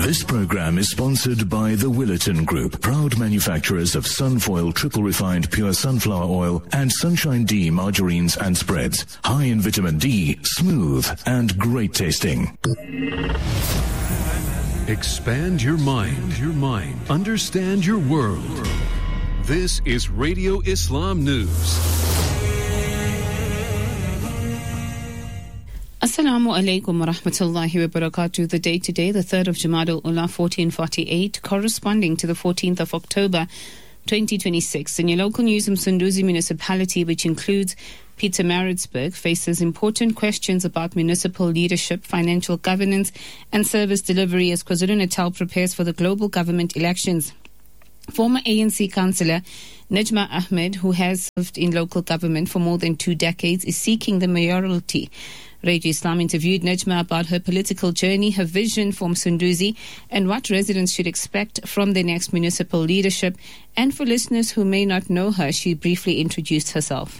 This program is sponsored by the Willerton Group, proud manufacturers of Sunfoil triple refined pure sunflower oil and Sunshine D margarines and spreads. High in vitamin D, smooth and great tasting. Expand your mind. Understand your world. This is Radio Islam News. Assalamu alaikum wa rahmatullahi wa barakatuh. The date today, the 3rd of Jamad al-Ula 1448, corresponding to the 14th of October 2026. In your local news, Msunduzi municipality, which includes Pietermaritzburg, faces important questions about municipal leadership, financial governance and service delivery as KwaZulu-Natal prepares for the global government elections. Former ANC councillor Nejma Ahmed, who has served in local government for more than 2 decades, is seeking the mayoralty. Radio Islam interviewed Nejma about her political journey, her vision for Msunduzi, and what residents should expect from the next municipal leadership. And for listeners who may not know her, she briefly introduced herself.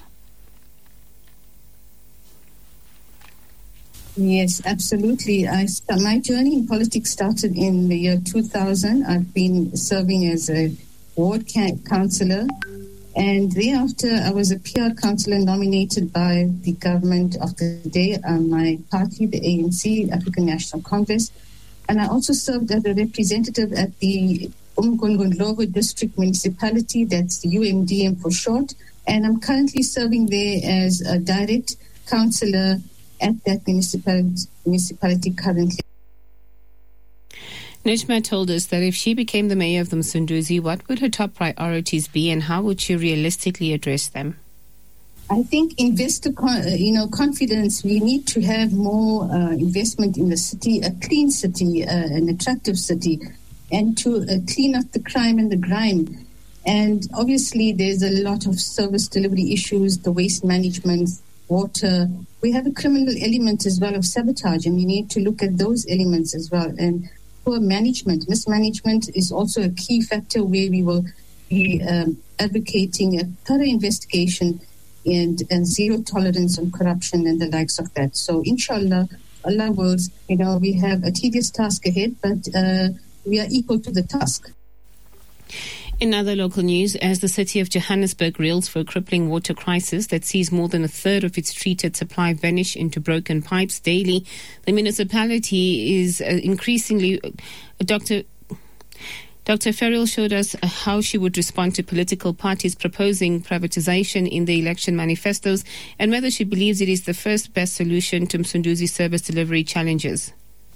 Yes, absolutely. My journey in politics started in the year 2000. I've been serving as a ward councillor, and thereafter I was a PR councillor nominated by the government of the day, my party, the ANC, African National Congress, and I also served as a representative at the Umgungundlovu District Municipality, that's the UMDM for short, and I'm currently serving there as a direct councillor at that municipality currently. Nejma told us that if she became the mayor of the Msunduzi, what would her top priorities be and how would she realistically address them? I think investor confidence. We need to have more investment in the city, a clean city, an attractive city, and to clean up the crime and the grime. And obviously there's a lot of service delivery issues, the waste management, water. We have a criminal element as well of sabotage, and we need to look at those elements as well. And poor management, mismanagement is also a key factor where we will be advocating a thorough investigation and zero tolerance on corruption and the likes of that. So inshallah, Allah wills, we have a tedious task ahead, but we are equal to the task. In other local news, as the city of Johannesburg reels for a crippling water crisis that sees more than a third of its treated supply vanish into broken pipes daily, the municipality is increasingly... Dr. Ferrell showed us how she would respond to political parties proposing privatization in the election manifestos and whether she believes it is the first best solution to Msunduzi's service delivery challenges.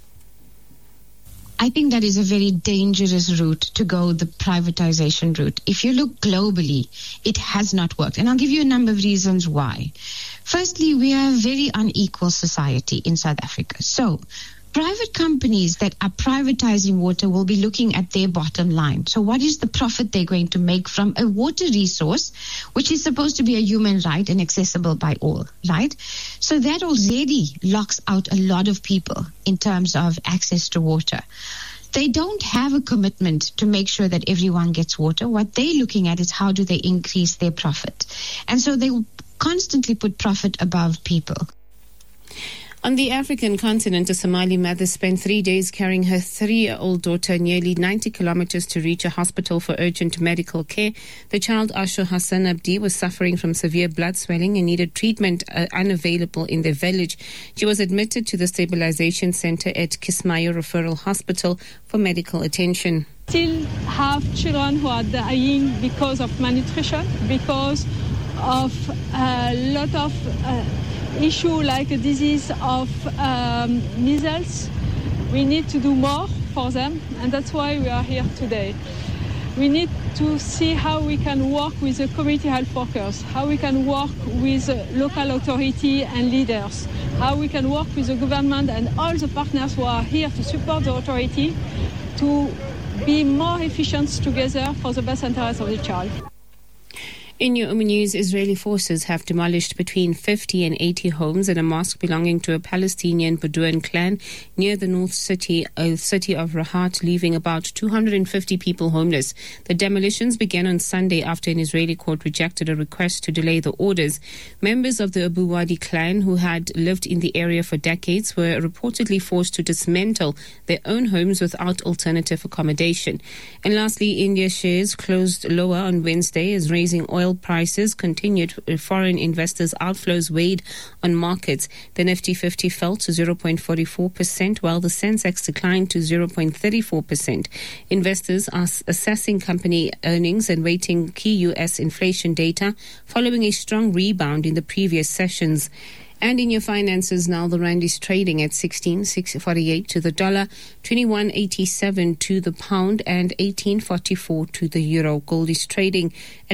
I think that is a very dangerous route to go, the privatization route. If you look globally, it has not worked. And I'll give you a number of reasons why. Firstly, we are a very unequal society in South Africa. So private companies that are privatizing water will be looking at their bottom line. So what is the profit they're going to make from a water resource, which is supposed to be a human right and accessible by all, right? So that already locks out a lot of people in terms of access to water. They don't have a commitment to make sure that everyone gets water. What they're looking at is how do they increase their profit. And so they will constantly put profit above people. On the African continent, a Somali mother spent 3 days carrying her 3-year-old daughter nearly 90 kilometers to reach a hospital for urgent medical care. The child, Asho Hassan Abdi, was suffering from severe blood swelling and needed treatment unavailable in their village. She was admitted to the stabilization center at Kismayo Referral Hospital for medical attention. Still have children who are dying because of malnutrition, because of a lot of issue like a disease of measles. We need to do more for them, and that's why we are here today. We need to see how we can work with the community health workers, how we can work with local authority and leaders, how we can work with the government and all the partners who are here to support the authority to be more efficient together for the best interest of the child. In your news, Israeli forces have demolished between 50 and 80 homes in a mosque belonging to a Palestinian Bedouin clan near the north city of Rahat, leaving about 250 people homeless. The demolitions began on Sunday after an Israeli court rejected a request to delay the orders. Members of the Abu Wadi clan, who had lived in the area for decades, were reportedly forced to dismantle their own homes without alternative accommodation. And lastly, India shares closed lower on Wednesday as raising oil prices continued. Foreign investors' outflows weighed on markets. The Nifty 50 fell to 0.44%, while the Sensex declined to 0.34%. Investors are assessing company earnings and waiting key U.S. inflation data following a strong rebound in the previous sessions. And in your finances now, the rand is trading at 16.648 to the dollar, 21.87 to the pound, and 18.44 to the euro. Gold is trading at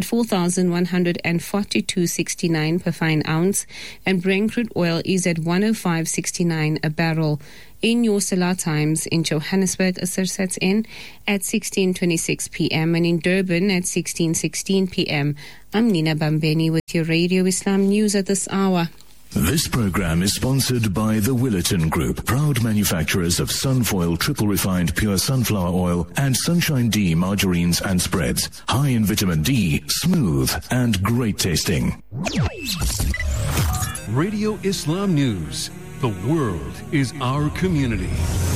4,142.69 per fine ounce, and Brent crude oil is at 105.69 a barrel. In your Salah times, in Johannesburg, Asr sets in at 16:26 p.m. and in Durban at 16:16 p.m. I'm Nina Bambeni with your Radio Islam news at this hour. This program is sponsored by the Willerton Group, proud manufacturers of Sunfoil triple refined pure sunflower oil and Sunshine D margarines and spreads. High in vitamin D, smooth and great tasting. Radio Islam News. The world is our community.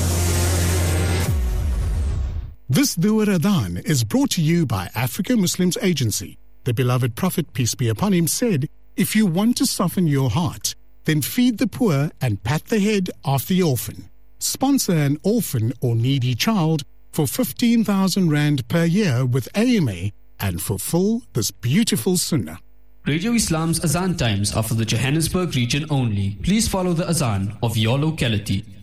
This Dua Adhan is brought to you by Africa Muslims Agency. The beloved Prophet, peace be upon him, said, "If you want to soften your heart, then feed the poor and pat the head of the orphan. Sponsor an orphan or needy child for 15,000 Rand per year with AMA and fulfill this beautiful sunnah." Radio Islam's Azan times are for the Johannesburg region only. Please follow the Azan of your locality.